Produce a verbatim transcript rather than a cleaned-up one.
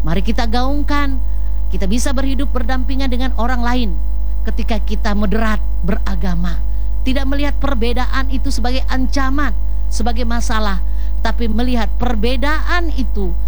Mari kita gaungkan. Kita bisa berhidup berdampingan dengan orang lain ketika kita moderat beragama. Tidak melihat perbedaan itu sebagai ancaman, sebagai masalah, tapi melihat perbedaan itu